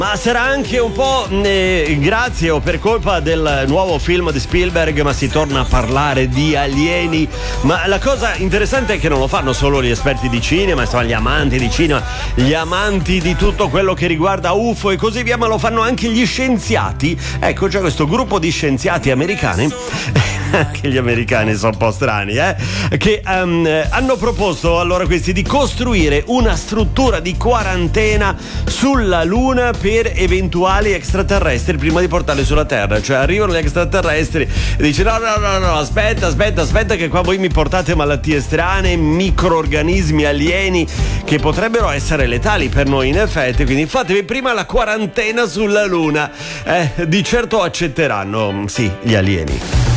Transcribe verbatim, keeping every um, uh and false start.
Ma sarà anche un po' eh, grazie o per colpa del nuovo film di Spielberg, ma si torna a parlare di alieni. Ma la cosa interessante è che non lo fanno solo gli esperti di cinema, insomma gli amanti di cinema, gli amanti di tutto quello che riguarda U F O e così via, ma lo fanno anche gli scienziati. Ecco, c'è questo gruppo di scienziati americani anche gli americani sono un po' strani, eh? Che um, hanno proposto allora questi di costruire una struttura di quarantena sulla Luna per eventuali extraterrestri prima di portarli sulla Terra. Cioè arrivano gli extraterrestri e dice no no no no aspetta aspetta aspetta che qua voi mi portate malattie strane, microorganismi alieni che potrebbero essere letali per noi in effetti, quindi fatevi prima la quarantena sulla Luna. Eh, di certo accetteranno, sì, gli alieni.